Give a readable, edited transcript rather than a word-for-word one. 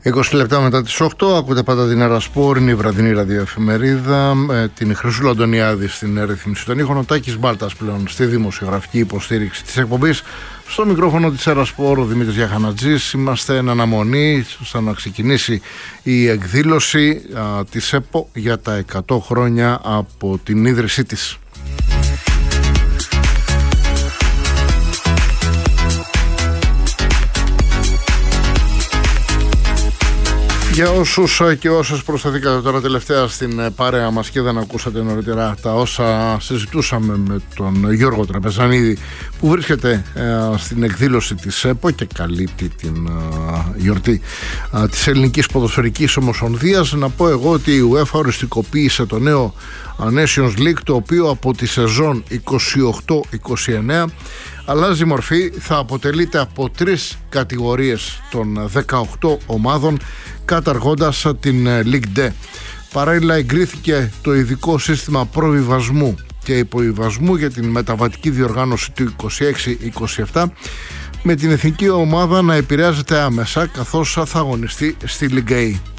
20 λεπτά μετά τις 8 ακούτε πάντα την Ερασπόρ, είναι η βραδινή ραδιοεφημερίδα, την Χρυσούλα Αντωνιάδη στην ρύθμιση των ήχων, ο Τάκης Μπάλτας πλέον στη δημοσιογραφική υποστήριξη της εκπομπής. Στο μικρόφωνο της Ερασπόρ ο Δημήτρης Γιαχανατζής. Είμαστε εν αναμονή στο να ξεκινήσει η εκδήλωση της ΕΠΟ για τα 100 χρόνια από την ίδρυσή της. Για όσους και όσες προσθεθήκατε τώρα τελευταία στην παρέα μας και δεν ακούσατε νωρίτερα τα όσα συζητούσαμε με τον Γιώργο Τραπεζανίδη, που βρίσκεται στην εκδήλωση της ΕΠΟ και καλύπτει την γιορτή της Ελληνικής Ποδοσφαιρικής Ομοσπονδίας, να πω εγώ ότι η UEFA οριστικοποίησε το νέο Nations League, το οποίο από τη σεζόν 28-29 αλλάζει μορφή, θα αποτελείται από 3 κατηγορίες των 18 ομάδων, καταργώντας την League D. Παράλληλα εγκρίθηκε το ειδικό σύστημα προβιβασμού και υποβιβασμού για την μεταβατική διοργάνωση του 26-27, με την εθνική ομάδα να επηρεάζεται άμεσα καθώς θα αγωνιστεί στη Ligue A.